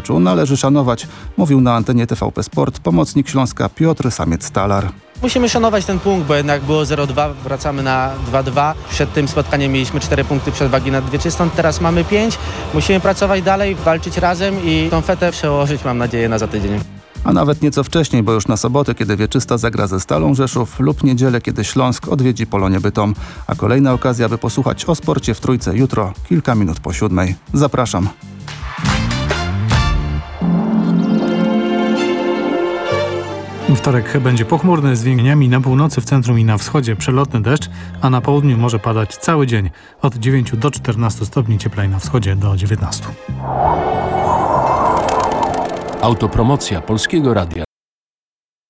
meczu należy szanować, mówił na antenie TVP Sport pomocnik Śląska Piotr Samiec-Stalar. Musimy szanować ten punkt, bo jednak było 0-2, wracamy na 2-2. Przed tym spotkaniem mieliśmy 4 punkty przewagi nad Wieczystą, teraz mamy 5. Musimy pracować dalej, walczyć razem i tą fetę przełożyć, mam nadzieję, na za tydzień. A nawet nieco wcześniej, bo już na sobotę, kiedy Wieczysta zagra ze Stalą Rzeszów lub niedzielę, kiedy Śląsk odwiedzi Polonię Bytom. A kolejna okazja, by posłuchać o sporcie w Trójce jutro, kilka minut po 7. Zapraszam. Wtorek będzie pochmurny z zwiększeniami na północy, w centrum i na wschodzie przelotny deszcz, a na południu może padać cały dzień od 9 do 14 stopni, cieplej na wschodzie do 19. Autopromocja Polskiego Radia.